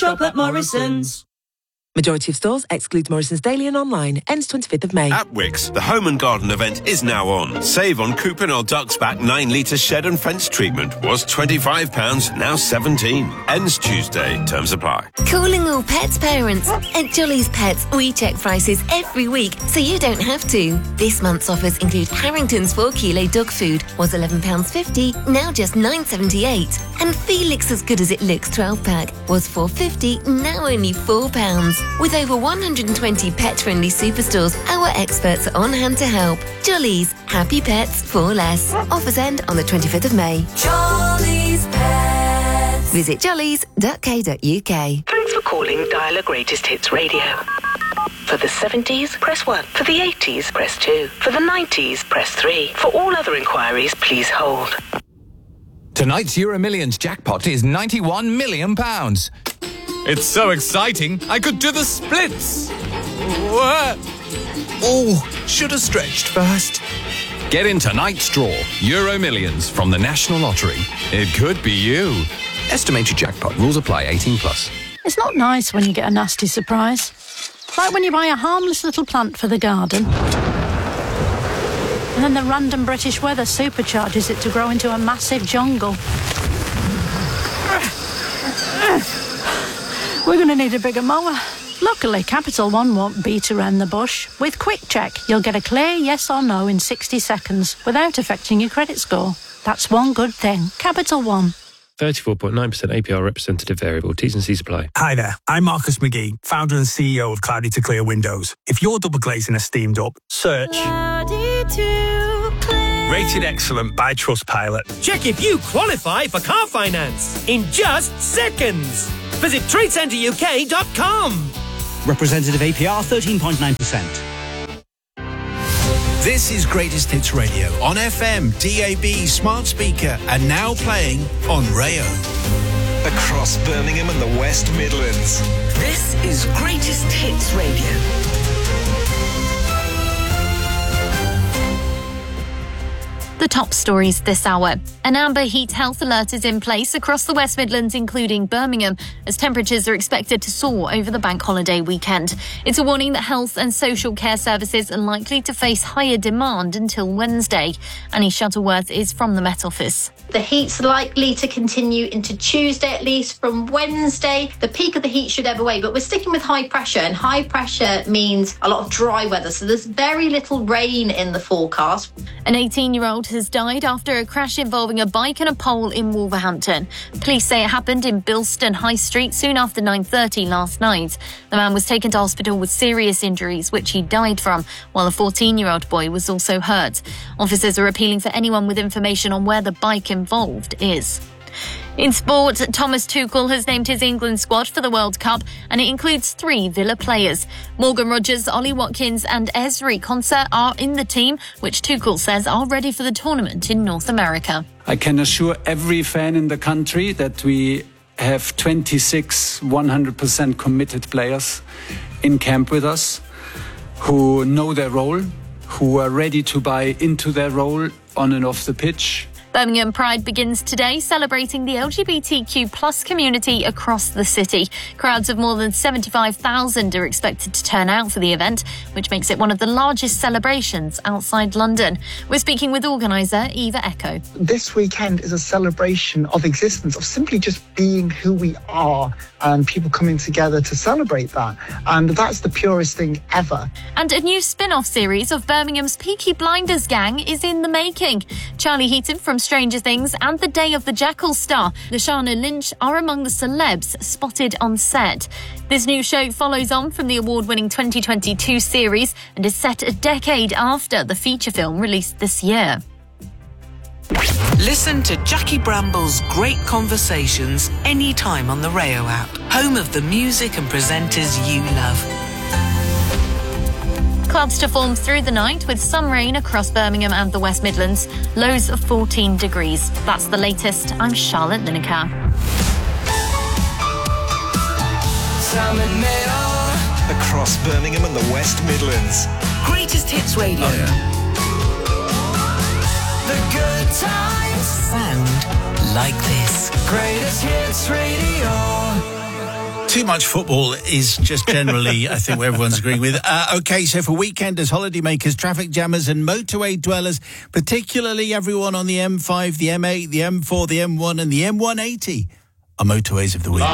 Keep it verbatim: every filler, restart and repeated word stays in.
Shop at Morrison's. Majority of stores exclude Morrison's daily and online. Ends twenty-fifth of May. At Wickes, the Home and Garden event is now on. Save on Cuprinol Ducksback nine litre shed and fence treatment. Was twenty-five pounds, now seventeen. Ends Tuesday. Terms apply. Calling all pets parents. At Jolly's Pets, we check prices every week, so you don't have to. This month's offers include Harrington's four kilo dog food. Was eleven pounds fifty, now just nine pounds seventy-eight. And Felix As Good As It Looks twelve pack. Was four pounds fifty, now only four pounds. With over one hundred twenty pet-friendly superstores, our experts are on hand to help. Jolly's, happy pets for less. Offers end on the twenty-fifth of May. Jolly's Pets. Visit jollys dot co dot uk. Thanks for calling Dialer Greatest Hits Radio. For the seventies, press one. For the eighties, press two. For the nineties, press three. For all other inquiries, please hold. Tonight's Euro Millions jackpot is ninety-one million pounds. It's so exciting, I could do the splits. What? Oh, should have stretched first. Get in tonight's draw, Euro Millions from the National Lottery. It could be you. Estimated jackpot. Rules apply. eighteen plus. It's not nice when you get a nasty surprise. Like when you buy a harmless little plant for the garden, and then the random British weather supercharges it to grow into a massive jungle. We're going to need a bigger mower. Luckily, Capital One won't beat around the bush. With Quick Check, you'll get a clear yes or no in sixty seconds without affecting your credit score. That's one good thing. Capital One. thirty-four point nine percent A P R representative variable. T's and C's apply. Hi there, I'm Marcus McGee, founder and C E O of Cloudy to Clear Windows. If you're double glazing a steamed up, search Cloudy to Clear. Rated Excellent by Trustpilot. Check if you qualify for car finance in just seconds. Visit trade centre U K dot com. Representative A P R thirteen point nine percent. This is Greatest Hits Radio on F M, D A B, smart speaker, and now playing on Rayo. Across Birmingham and the West Midlands. This is Greatest Hits Radio. The top stories this hour. An amber heat health alert is in place across the West Midlands, including Birmingham, as temperatures are expected to soar over the bank holiday weekend. It's a warning that health and social care services are likely to face higher demand until Wednesday. Annie Shuttleworth is from the Met Office. The heat's likely to continue into Tuesday, at least. From Wednesday, the peak of the heat should ebb away, but we're sticking with high pressure, and high pressure means a lot of dry weather, so there's very little rain in the forecast. An eighteen-year-old has died after a crash involving a bike and a pole in Wolverhampton. Police say it happened in Bilston High Street soon after nine thirty last night. The man was taken to hospital with serious injuries, which he died from, while a fourteen-year-old boy was also hurt. Officers are appealing for anyone with information on where the bike involved is. In sport, Thomas Tuchel has named his England squad for the World Cup, and it includes three Villa players. Morgan Rogers, Ollie Watkins and Ezri Konsa are in the team, which Tuchel says are ready for the tournament in North America. I can assure every fan in the country that we have twenty-six one hundred percent committed players in camp with us who know their role, who are ready to buy into their role on and off the pitch. Birmingham Pride begins today, celebrating the L G B T Q plus community across the city. Crowds of more than seventy-five thousand are expected to turn out for the event, which makes it one of the largest celebrations outside London. We're speaking with organiser Eva Echo. This weekend is a celebration of existence, of simply just being who we are, and people coming together to celebrate that. And that's the purest thing ever. And a new spin-off series of Birmingham's Peaky Blinders gang is in the making. Charlie Heaton from Stranger Things and The Day of the Jackal star Lashana Lynch are among the celebs spotted on set. This new show follows on from the award-winning twenty twenty-two series and is set a decade after the feature film released this year. Listen to Jackie Bramble's Great Conversations anytime on the Rayo app, home of the music and presenters you love. Clouds to form through the night with some rain across Birmingham and the West Midlands. Lows of fourteen degrees. That's the latest. I'm Charlotte Lineker. Across Birmingham and the West Midlands. Greatest Hits Radio. Oh, yeah. The good times sound like this. Greatest Hits Radio. Too much football is just generally, I think, what everyone's agreeing with. Uh, OK, so for weekenders, holidaymakers, traffic jammers and motorway dwellers, particularly everyone on the M five, the M eight, the M four, the M one and the M one eighty, are motorways of the week.